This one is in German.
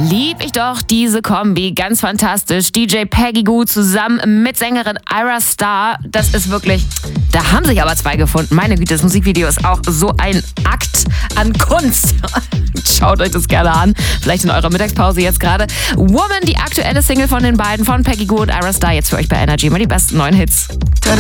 Lieb ich doch diese Kombi, ganz fantastisch. DJ Peggy Gou zusammen mit Sängerin Ayra Starr. Das ist wirklich, da haben sich aber zwei gefunden. Meine Güte, das Musikvideo ist auch so ein Akt an Kunst. Schaut euch das gerne an. Vielleicht in eurer Mittagspause jetzt gerade. Woman, die aktuelle Single von den beiden, von Peggy Gou und Ayra Starr, jetzt für euch bei Energy. Mal die besten neuen Hits. Tada.